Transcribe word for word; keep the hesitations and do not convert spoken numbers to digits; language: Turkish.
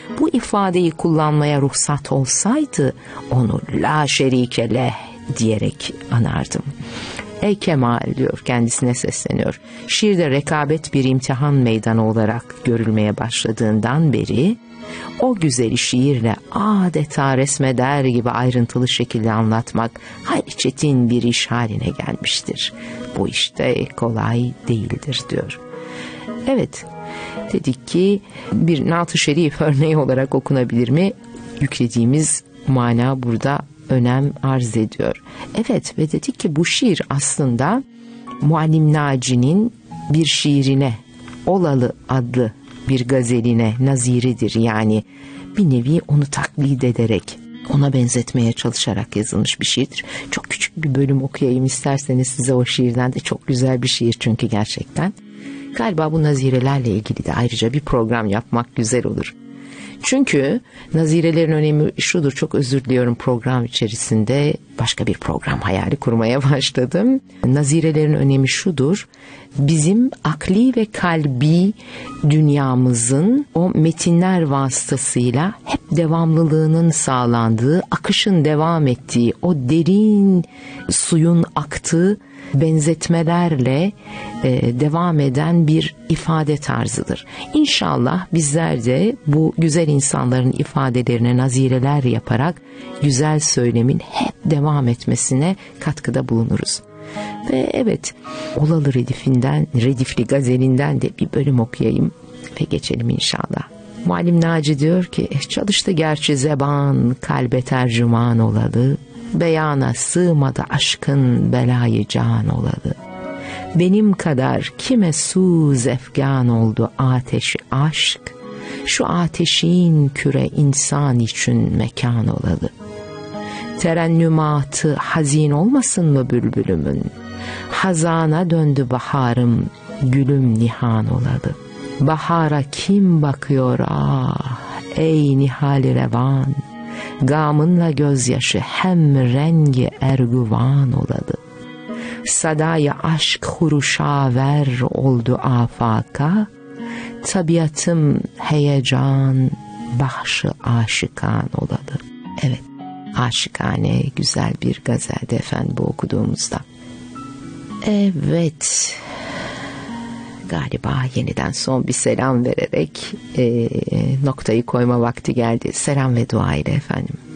bu ifadeyi kullanmaya ruhsat olsaydı onu la şerike leh diyerek anardım. Ey Kemal diyor, kendisine sesleniyor. Şiirde rekabet bir imtihan meydanı olarak görülmeye başladığından beri o güzeli şiirle adeta resmeder gibi ayrıntılı şekilde anlatmak hayli çetin bir iş haline gelmiştir. Bu işte kolay değildir diyor. Evet, dedik ki bir Naat-ı Şerif örneği olarak okunabilir mi? Yüklediğimiz mana burada önem arz ediyor. Evet, ve dedik ki bu şiir aslında Muallim Naci'nin bir şiirine, Olalı adlı bir gazeline naziridir. Yani bir nevi onu taklit ederek, ona benzetmeye çalışarak yazılmış bir şiirdir. Çok küçük bir bölüm okuyayım isterseniz size o şiirden de. Çok güzel bir şiir çünkü gerçekten. Galiba bu nazirelerle ilgili de ayrıca bir program yapmak güzel olur. Çünkü nazirelerin önemi şudur, çok özür diliyorum, program içerisinde başka bir program hayali kurmaya başladım. Nazirelerin önemi şudur, bizim akli ve kalbi dünyamızın o metinler vasıtasıyla hep devamlılığının sağlandığı, akışın devam ettiği, o derin suyun aktığı benzetmelerle e, devam eden bir ifade tarzıdır. İnşallah bizler de bu güzel insanların ifadelerine nazireler yaparak güzel söylemin hep devam etmesine katkıda bulunuruz. Ve evet, Olalı Redifinden, Redifli Gazelinden de bir bölüm okuyayım ve geçelim inşallah. Muallim Naci diyor ki, çalıştı gerçi zeban, kalbe tercüman olalı, beyana sığmadı aşkın belayı can olalı. Benim kadar kime suz efgan oldu ateşi aşk, şu ateşin küre insan için mekan olalı. Terennümatı hazin olmasın mı bülbülümün, hazana döndü baharım, gülüm nihan olalı. Bahara kim bakıyor ah, ey nihali revan, gamınla gözyaşı hem rengi erguvan olalı. Sadaya aşk huruşaver oldu afaka, tabiatım heyecan, bahşı aşıkan olalı. Evet, aşıkane güzel bir gazeldi efendim bu okuduğumuzda. Evet, galiba yeniden son bir selam vererek e, noktayı koyma vakti geldi. Selam ve dua ile efendim.